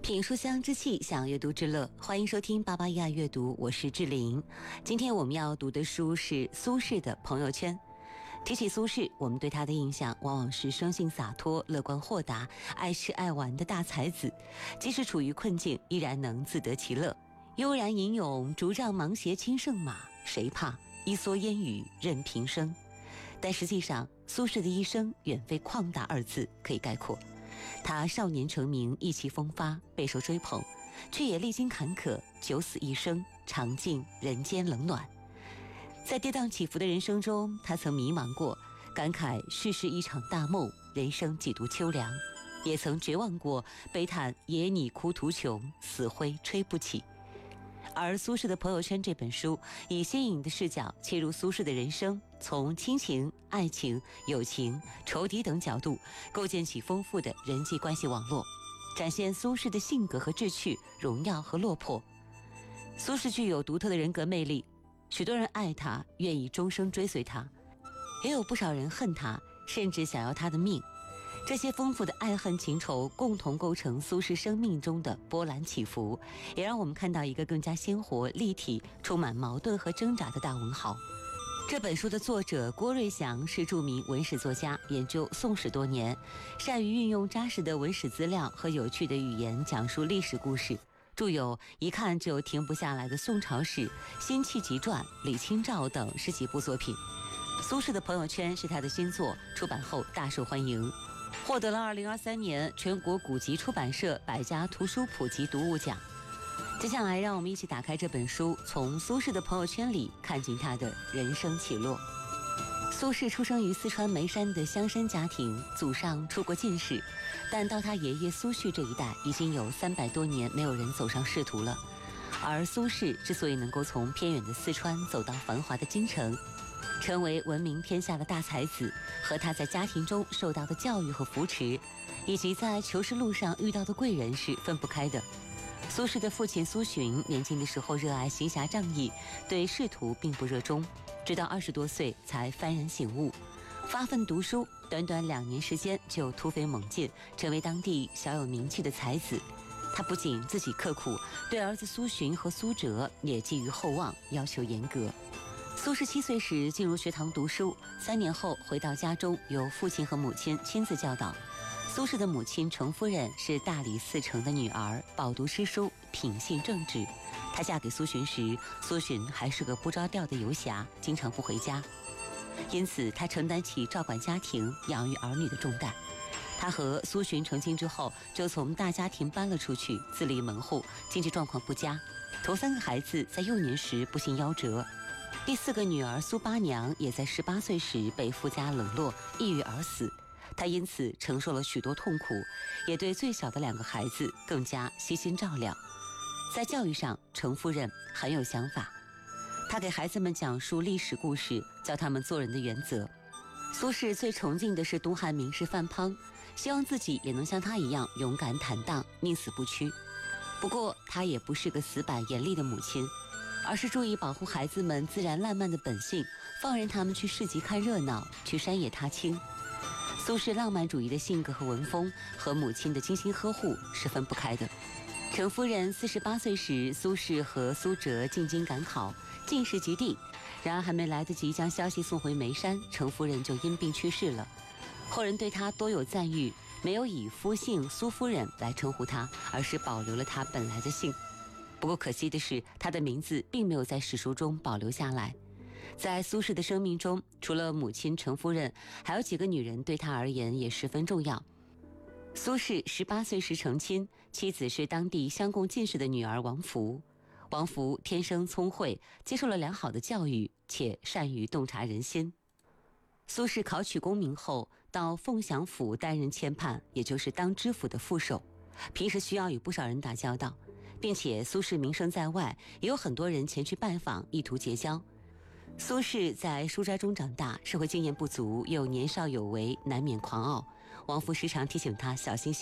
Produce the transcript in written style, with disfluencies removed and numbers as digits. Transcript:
品书香之气，享阅读之乐，欢迎收听巴巴亚阅读，我是志玲。今天我们要读的书是苏轼的朋友圈。提起苏轼，我们对他的印象往往是生性洒脱、乐观豁达、爱吃爱玩的大才子，即使处于困境，依然能自得其乐。悠然吟咏，竹杖芒鞋轻胜马，谁怕？一蓑烟雨任平生。但实际上，苏轼的一生远非旷达二字可以概括。他少年成名，意气风发，备受追捧，却也历经坎坷，九死一生，尝尽人间冷暖。在跌宕起伏的人生中，他曾迷茫过，感慨世事一场大梦，人生几度秋凉；也曾绝望过，悲叹野拟哭途穷，死灰吹不起。而苏轼的朋友圈这本书，以新颖的视角切入苏轼的人生，从亲情、爱情、友情、仇敌等角度，构建起丰富的人际关系网络，展现苏轼的性格和志趣、荣耀和落魄。苏轼具有独特的人格魅力，许多人爱他，愿意终生追随他，也有不少人恨他，甚至想要他的命。这些丰富的爱恨情仇共同构成苏轼生命中的波澜起伏，也让我们看到一个更加鲜活、立体、充满矛盾和挣扎的大文豪。这本书的作者郭瑞祥是著名文史作家，研究宋史多年，善于运用扎实的文史资料和有趣的语言讲述历史故事，著有一看就停不下来的宋朝史、辛弃疾传、李清照等十几部作品。苏轼的朋友圈是他的新作，出版后大受欢迎，获得了2023年全国古籍出版社百家图书普及读物奖。接下来让我们一起打开这本书，从苏轼的朋友圈里看尽他的人生起落。苏轼出生于四川眉山的乡绅家庭，祖上出过进士，但到他爷爷苏旭这一代，已经有300多年没有人走上仕途了。而苏轼之所以能够从偏远的四川走到繁华的京城，成为闻名天下的大才子，和他在家庭中受到的教育和扶持，以及在求仕路上遇到的贵人是分不开的。苏轼的父亲苏洵年轻的时候热爱行侠仗义，对仕途并不热衷，直到20多岁才幡然醒悟，发奋读书，短短2年时间就突飞猛进，成为当地小有名气的才子。他不仅自己刻苦，对儿子苏洵和苏辙也寄予厚望，要求严格。苏轼7岁时进入学堂读书，3年后回到家中，由父亲和母亲亲自教导。苏轼的母亲程夫人是大理寺丞的女儿，饱读诗书，品性正直。她嫁给苏洵时，苏洵还是个不着调的游侠，经常不回家，因此她承担起照管家庭、养育儿女的重担。她和苏洵成亲之后，就从大家庭搬了出去，自立门户，经济状况不佳。头3个孩子在幼年时不幸夭折，第4个女儿苏八娘也在18岁时被夫家冷落，抑郁而死。他因此承受了许多痛苦，也对最小的2个孩子更加悉心照料。在教育上，程夫人很有想法，她给孩子们讲述历史故事，教他们做人的原则。苏轼最崇敬的是东汉名士范滂，希望自己也能像他一样勇敢坦荡，宁死不屈。不过她也不是个死板严厉的母亲，而是注意保护孩子们自然烂漫的本性，放任他们去市集看热闹，去山野踏青。苏轼浪漫主义的性格和文风，和母亲的精心呵护是分不开的。程夫人48岁时，苏轼和苏辙进京赶考，进士及第。然而还没来得及将消息送回眉山，程夫人就因病去世了。后人对她多有赞誉，没有以夫姓苏夫人来称呼她，而是保留了她本来的姓。不过可惜的是，她的名字并没有在史书中保留下来。在苏轼的生命中，除了母亲程夫人，还有几个女人对他而言也十分重要。苏轼18岁时成亲，妻子是当地乡贡进士的女儿王弗。王弗天生聪慧，接受了良好的教育，且善于洞察人心。苏轼考取功名后，到凤翔府担任签判，也就是当知府的副手，平时需要与不少人打交道，并且苏轼名声在外，也有很多人前去拜访，意图结交。苏轼在书斋中长大，社会经验不足，又年少有为，难免狂傲。王弗时常提醒他小心